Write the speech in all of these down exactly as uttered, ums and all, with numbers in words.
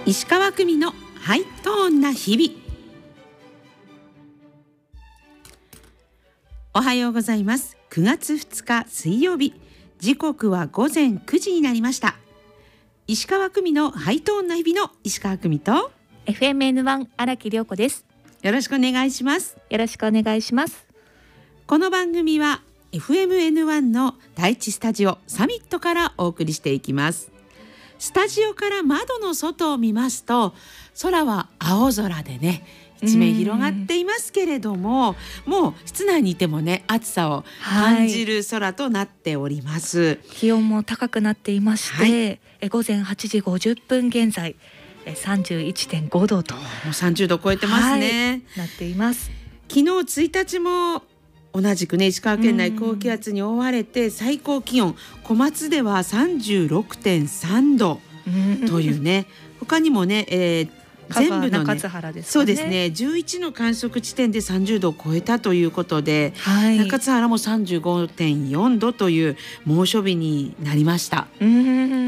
石川久美のハイトーンな日々。おはようございます。くがつふつか水曜日、時刻は午前くじになりました。石川久美のハイトーンな日々の石川久美とエフエムエヌワン 荒木涼子です。 よろしくお願いします。 よろしくお願いします。 この番組は エフエムエヌワン の第一スタジオサミットからお送りしていきます。スタジオから窓の外を見ますと、空は青空でね、一面広がっていますけれども、もう室内にいてもね、暑さを感じる空となっております、はい、 気温も高くなっていまして、はい、え午前はちじごじゅっぷん現在 さんじゅういってんごどと、もうさんじゅうど超えてますね、 はい、なっています。 昨日ついたちも同じくね、石川県内高気圧に覆われて、最高気温小松では さんじゅうろくてんさんどというね、他にもね、えー、全部のね、そうですね、じゅういちの観測地点でさんじゅうどを超えたということで、はい、中津原も さんじゅうごてんよんどという猛暑日になりました。うん、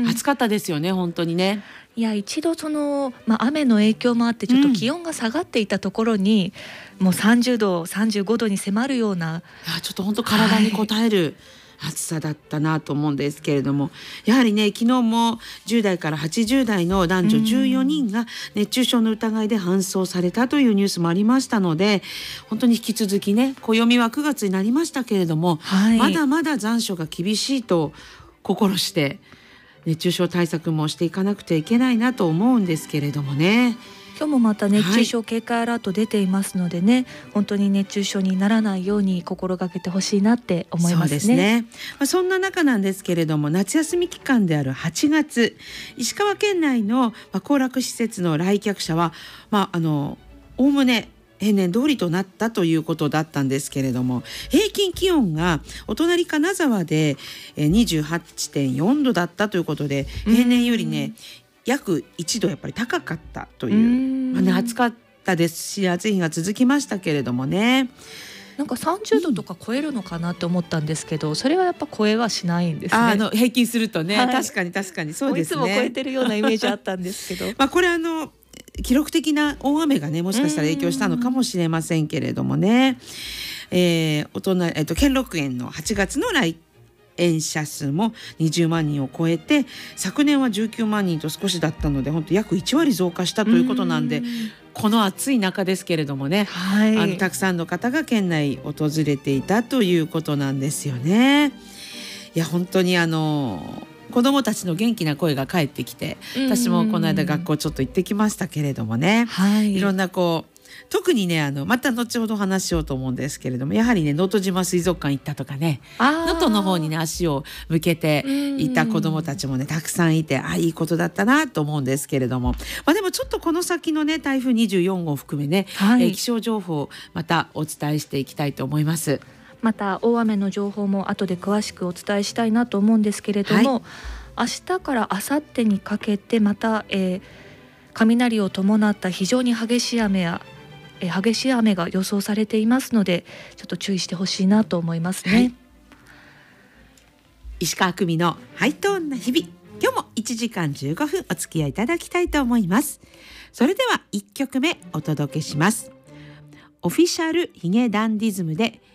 暑かったですよね、本当にね。 いや、一度その、まあ、雨の影響もあってちょっと気温が下がっていたところに、うん、もうさんじゅうどさんじゅうごどに迫るような、 いや、ちょっと本当体に応える、はい、暑さだったなと思うんですけれども、やはりね、昨日もじゅうだいからはちじゅうだいの男女じゅうよにんが熱中症の疑いで搬送されたというニュースもありましたので、本当に引き続きね、暦はくがつになりましたけれども、はい、まだまだ残暑が厳しいと心して熱中症対策もしていかなくてはいけないなと思うんですけれどもね。 今日もまた熱中症警戒アラート出ていますのでね、はい、本当に熱中症にならないように心がけてほしいなって思いますね。 そうですね、まあ、そんな中なんですけれども、夏休み期間であるはちがつ、石川県内の行楽施設の来客者は、まあ、あのおおむね平年通りとなったということだったんですけれども、平均気温がお隣金沢で にじゅうはちてんよんどだったということで、平年よりね約いちどやっぱり高かったという、まあね、暑かったですし、暑い日が続きましたけれどもね。 なんかさんじゅうどとか超えるのかなって思ったんですけど、それはやっぱ超えはしないんですね。 あの平均するとね、はい、確かに確かにそうですね。 いつも超えてるようなイメージあったんですけどまあこれあの記録的な大雨がね、もしかしたら影響したのかもしれませんけれどもね、えー、お隣、えっと、兼六園のはちがつの来園者数もにじゅうまんにんを超えて、昨年はじゅうきゅうまんにんと少しだったので、本当約いちわり増加したということなんで、この暑い中ですけれどもね、はい、あのたくさんの方が県内訪れていたということなんですよね。いや、本当にあの子どもたちの元気な声が返ってきて、私もこの間学校ちょっと行ってきましたけれどもね、はい、いろんなこう特にね、あのまた後ほど話しようと思うんですけれども、やはりね、能登島水族館行ったとかね、能登の方にね足を向けていた子どもたちもねたくさんいて、あ、いいことだったなと思うんですけれども、まあ、でもちょっとこの先のね台風にじゅうよんごうを含めね、はい、えー、気象情報をまたお伝えしていきたいと思います。 また大雨の情報も後で詳しくお伝えしたいなと思うんですけれども、はい、明日から明後日にかけてまた、えー、雷を伴った非常に激しい雨やえー、激しい雨が予想されていますので、ちょっと注意してほしいなと思いますね。はい、 石川久美のハイトーンな日々、今日もいちじかんじゅうごふんお付き合いいただきたいと思います。それではいっきょくめお届けします。オフィシャルヒゲダンディズムで